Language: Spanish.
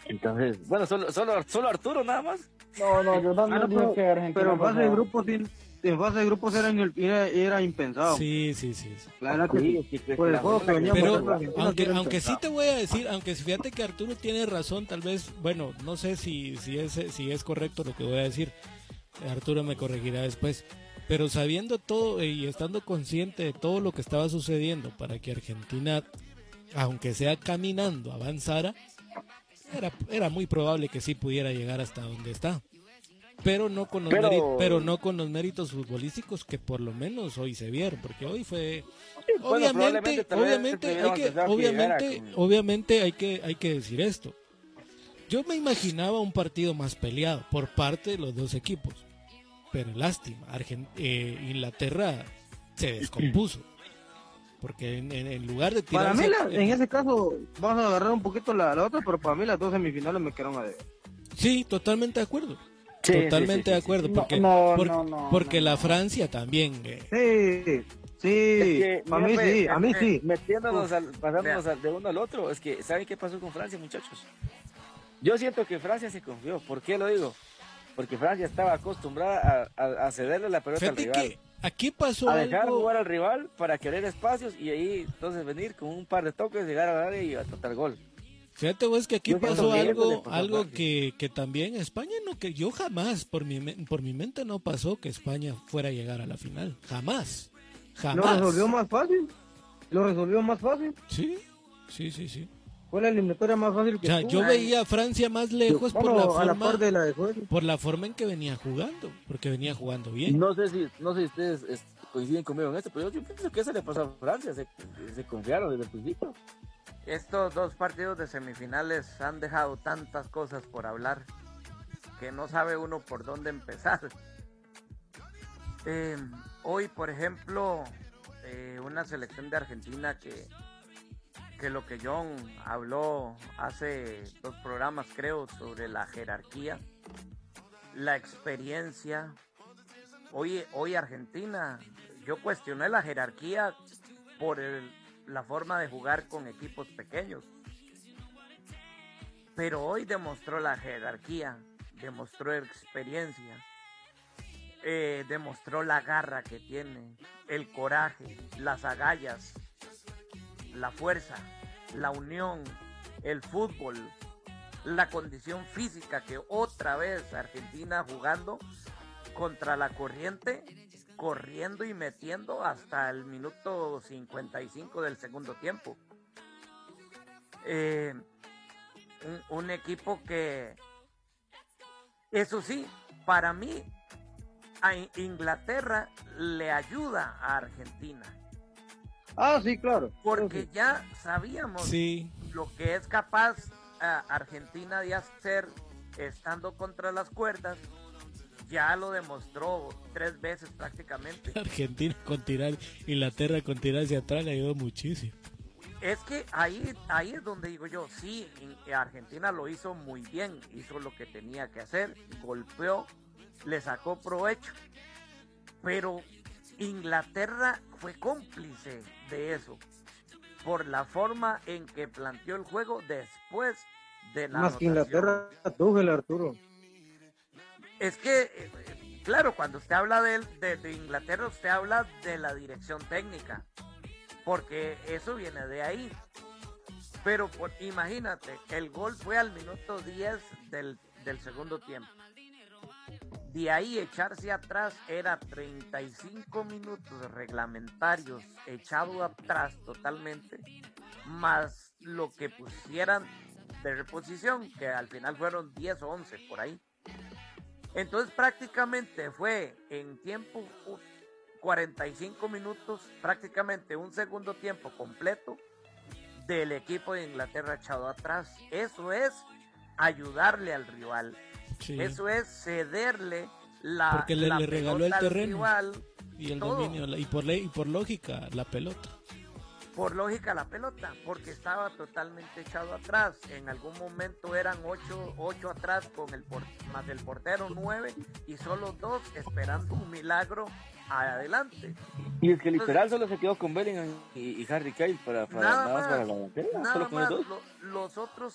Entonces, bueno, solo Arturo nada más. No, yo Ah, no, también dije que pero Argentina en fase de pasaba. grupos, en fase de grupos era impensado. Sí, sí, sí, sí. La verdad que Sí, sí. es que Por el la juego forma que en la venía que Pero mostrando jugaba. Argentina, sí aunque, era aunque sí impensado. te voy a decir, aunque fíjate que Arturo tiene razón, tal vez, bueno, no sé si es correcto lo que voy a decir. Arturo me corregirá después. Pero sabiendo todo y estando consciente de todo lo que estaba sucediendo para que Argentina, aunque sea caminando, avanzara, era muy probable que sí pudiera llegar hasta donde está. Pero no con los méritos, Pero, pero no con los méritos futbolísticos que por lo menos hoy se vieron, porque hoy fue bueno, probablemente tal vez hubiéramos pensado que llegara con... obviamente hay que decir esto. Yo me imaginaba un partido más peleado por parte de los dos equipos, pero lástima, Inglaterra se descompuso, porque en lugar de Para mí, tirarse, en ese caso, vamos a agarrar un poquito la otra, pero para mí las dos semifinales me quedaron a deber. sí, totalmente de acuerdo. Sí, Totalmente de sí. acuerdo, porque la Francia también. Es Sí, que, a mira, mí sí, a mí sí. metiéndonos, Vea, pasándonos de uno al otro, es que, ¿saben qué pasó con Francia, muchachos? Yo siento que Francia se confió. ¿Por qué lo digo? Porque Francia estaba acostumbrada a cederle la pelota al Fíjate rival, que aquí pasó a dejar algo. jugar al rival para querer espacios y ahí entonces venir con un par de toques, llegar al área y anotar gol. Fíjate vos que aquí Yo siento pasó que eso le algo, pasó a algo Francia. que también España no, que yo jamás por mi mente no pasó que España fuera a llegar a la final, jamás, Lo jamás. resolvió más fácil. Lo resolvió más fácil. Sí, sí, sí, sí. Fue la eliminatoria más fácil O que sea, tuvo. yo veía a Francia más lejos Bueno, a la par de la de Suecia. por la forma en que venía jugando, porque venía jugando bien. No sé si ustedes coinciden conmigo en esto, pero yo pienso que eso le pasó a Francia, se confiaron desde el principio. estos dos partidos de semifinales han dejado tantas cosas por hablar que no sabe uno por dónde empezar. Hoy, por ejemplo, una selección de Argentina que lo que John habló hace 2 programas, creo, sobre la jerarquía, la experiencia. Hoy Argentina, yo cuestioné la jerarquía por la forma de jugar con equipos pequeños, pero hoy demostró la jerarquía, demostró experiencia, demostró la garra que tiene, el coraje, las agallas, la fuerza, la unión, el fútbol, la condición física, que otra vez Argentina jugando contra la corriente, corriendo y metiendo hasta el minuto 55 del segundo tiempo. Un equipo que, eso sí, para mí, a Inglaterra le ayuda a Argentina. Ah, sí, claro. Porque Sí. ya sabíamos Sí, lo que es capaz Argentina de hacer estando contra las cuerdas. Ya lo demostró 3 veces prácticamente. Argentina con tirar, Inglaterra con tirar hacia atrás le ayudó muchísimo. Es que ahí es donde digo yo, sí, Argentina lo hizo muy bien, hizo lo que tenía que hacer, golpeó, le sacó provecho, pero Inglaterra fue cómplice de eso, por la forma en que planteó el juego después de la Más que anotación. Inglaterra, Tuchel, Arturo. Es que, claro, cuando usted habla de Inglaterra, usted habla de la dirección técnica, porque eso viene de ahí. Pero imagínate, el gol fue al minuto 10 del segundo tiempo. De ahí echarse atrás era 35 minutos reglamentarios echado atrás totalmente, más lo que pusieran de reposición, que al final fueron 10 o 11 por ahí. Entonces prácticamente fue en tiempo 45 minutos, prácticamente un segundo tiempo completo del equipo de Inglaterra echado atrás. Eso es ayudarle al rival. Sí. Eso es cederle Porque la le regaló el pelota al terreno rival y el todo. dominio y por lógica la pelota. Por lógica la pelota, porque estaba totalmente echado atrás. En algún momento eran 8 atrás con más del portero 9 y solo 2 esperando un milagro adelante. Y es que literal solo se quedó con Bellingham y Harry Kane para Nada nada más para más, la delantera, nada solo con más. los dos. Los otros